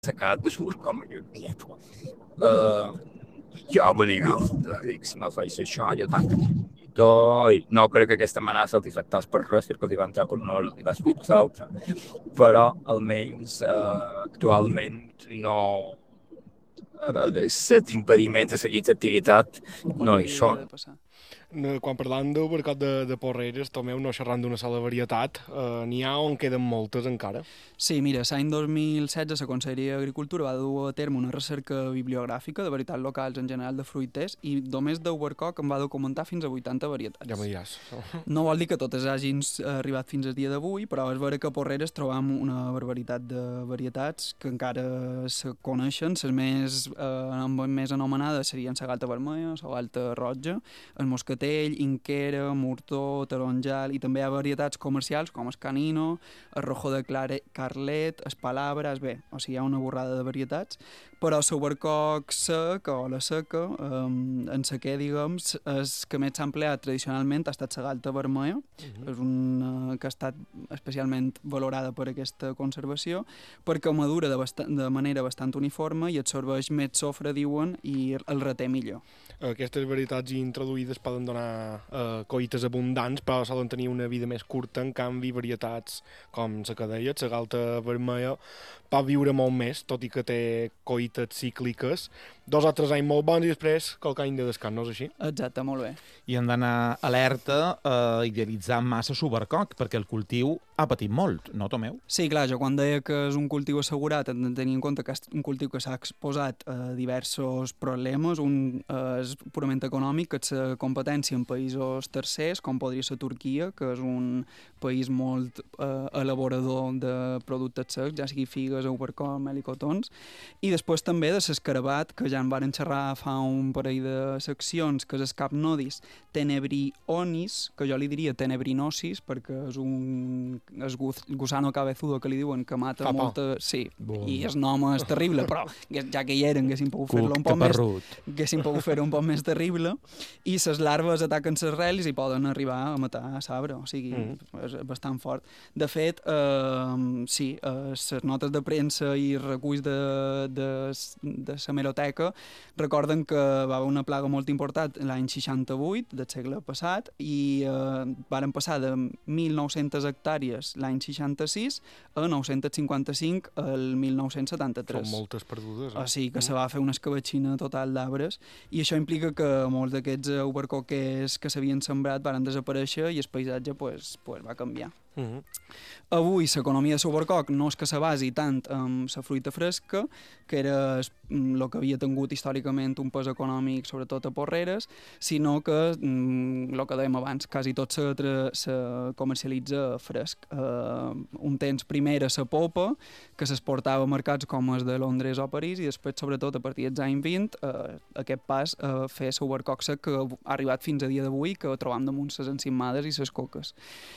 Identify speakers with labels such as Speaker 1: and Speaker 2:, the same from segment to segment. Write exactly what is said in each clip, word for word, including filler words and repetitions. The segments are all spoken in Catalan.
Speaker 1: Sacado de suas como eu digo. Uh, jo vull dir, dic, si no faig això, jo tant. Jo no crec que aquesta amenaça els afectés per res, perquè els hi va entrar per no li va subir l'altre. Però almenys uh, actualment no. Aquest impediment de seguir l'activitat no hi
Speaker 2: Hauria
Speaker 1: són.
Speaker 2: de passar.
Speaker 3: No, quan parlant del mercat de, de Porreres, Tomeu, no xerrant d'una sola varietat, eh, n'hi ha on queden moltes encara.
Speaker 2: Sí, mira, l'any dos mil setze la Conselleria d'Agricultura va dur a terme una recerca bibliogràfica de varietats locals en general de fruiters i només d'Ubercock en va documentar fins a vuitanta
Speaker 3: Ja
Speaker 2: varietats.
Speaker 3: me diràs.
Speaker 2: No vol dir que totes hagin arribat fins al dia d'avui, però és vera que a Porreres trobam una barbaritat de varietats que encara se coneixen. Les més, eh, més anomenades serien la galta vermella, la galta roja, el moscatell, inquera, mortó, taronjal, i també hi ha varietats comercials com el canino, el rojo de clare, carlet, el palabras, bé, o sigui, hi ha una borrada de varietats, però l'overcock sec o la seca, eh, en sequer, diguem, és que més s'ha empleat tradicionalment ha estat la galta vermella, uh -huh. És una que ha estat especialment valorada per aquesta conservació, perquè madura de, bastant, de manera bastant uniforme i absorbeix més sofre, diuen, i el reté millor.
Speaker 3: Aquestes varietats introduïdes poden donar eh, coites abundants, però solen tenir una vida més curta. En canvi, varietats com la que deies, la galta vermella, pot viure molt més, tot i que té coites cícliques. Dos o tres anys molt bons i després qualque any de descans, no és així?
Speaker 2: Exacte, molt bé.
Speaker 4: I han d'anar alerta a idealitzar massa l'overcock, perquè el cultiu ha patit molt, no, Tomeu?
Speaker 2: Sí, clar, jo quan deia que és un cultiu assegurat hem de tenir en compte que és un cultiu que s'ha exposat a diversos problemes. Un eh, és purament econòmic, que és la competència en països tercers, com podria ser Turquia, que és un país molt eh, elaborador de productes secs, ja sigui figues, overcock, melicotons, i després també de l'escarabat, que ja en varen xerrar fa un parell de seccions, que és el capnodis tenebrionis, que jo li diria tenebrinosis, perquè és un és gusano cabezudo que li diuen que mata
Speaker 3: Fa por.
Speaker 2: molta... Sí,
Speaker 4: Bon.
Speaker 2: i el nom és terrible, però ja que hi eren, haguessin pogut fer-lo un poc més...
Speaker 4: caparrut.
Speaker 2: haguessin pogut fer-ho un poc més terrible, i les larves ataquen les rels i poden arribar a matar l'arbre, o sigui, mm. és bastant fort. De fet, eh, sí, les eh, notes de premsa i reculls de, de, de l'hemeroteca recorden que va haver una plaga molt important l'any seixanta-vuit del segle passat i eh, varen passar de mil nou-centes hectàrees l'any seixanta-sis a nou-cents cinquanta-cinc el mil nou-cents setanta-tres.
Speaker 3: Són moltes perdudes. Eh?
Speaker 2: O sigui que se va fer una escabatxina total d'arbres i això implica que molts d'aquests ubercoquers que s'havien sembrat van desaparèixer i el paisatge pues, pues va canviar.
Speaker 3: Uh -huh.
Speaker 2: Avui l'economia de l'ubercoc no és que se basi tant en la fruita fresca, que era el que havia tingut històricament un pes econòmic, sobretot a Porreres, sinó que, el que dèiem abans, quasi tot se, se comercialitza fresc. Uh, un temps primer a la popa, que s'exportava a mercats com els de Londres o París, i després, sobretot, a partir dels anys vint, uh, aquest pas a uh, fer l'ubercoc sec que ha arribat fins a dia d'avui, que trobam damunt les encimades i les coques.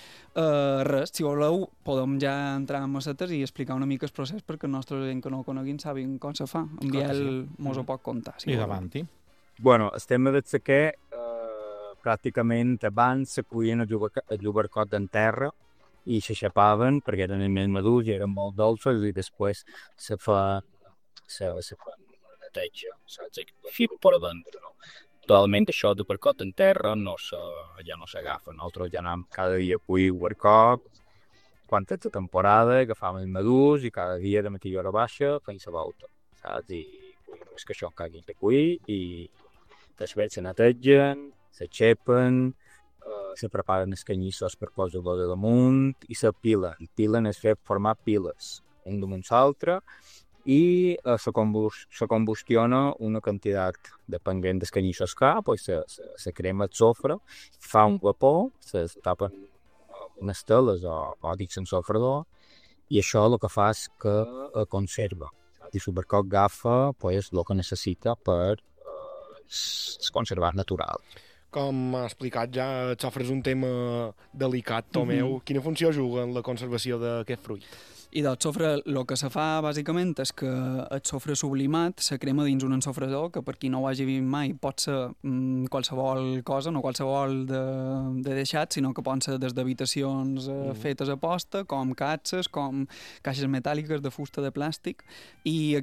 Speaker 2: Uh, res, si voleu, podem ja entrar en macetes i explicar una mica el procés perquè els nostres gent que no ho coneguin sabin com se fa. En Biel sí. Mos ho pot contar. Si
Speaker 4: I
Speaker 2: voleu.
Speaker 4: davanti.
Speaker 1: Bueno, el tema del sequer, eh, pràcticament abans se cuien el llubercot en terra i s'aixapaven perquè eren els més madurs i eren molt dolços i després se fa se, se fa neteja, saps? Així per dentro, no? Actualment això de percot en terra no se, ja no s'agafa. Nosaltres ja anem cada dia a cuir percot. Quan és la temporada agafam els madurs i cada dia de matí a hora baixa fem la volta, saps? I és que això que hagin de cuir i després se netegen, s'aixepen, eh, se preparen els canyissos per posar-los a damunt i se pilen. Pilen és fer formar piles, un damunt l'altre, i eh, se, combust, se combustiona una quantitat depenent dels canyissos que hi ha, pues se, se, se crema el sofre, fa un vapor, se, se tapen unes teles o, o dins un sofredor i això el que fa és que eh, conserva. I l'ubercoc agafa pues, el que necessita per eh, conservar natural.
Speaker 3: Com ha explicat ja, el xofre és un tema delicat, Tomeu. Mm -hmm. Quina funció juga en la conservació d'aquest fruit?
Speaker 2: I del sofre, el que se fa bàsicament és que el sofre sublimat se crema dins un ensofredor, que per qui no ho hagi vist mai pot ser mm, qualsevol cosa, no qualsevol de, de deixat, sinó que poden ser des d'habitacions eh, mm. fetes a posta, com catxes, com caixes metàl·liques de fusta, de plàstic, i